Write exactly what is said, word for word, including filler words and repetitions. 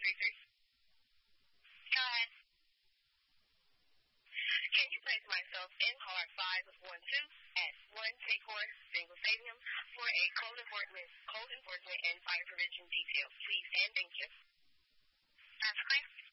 three three. Go ahead. Can you place myself in car five one two at one Takor Single Stadium for a code enforcement, code enforcement and fire prevention detail, please, and thank you. That's clear.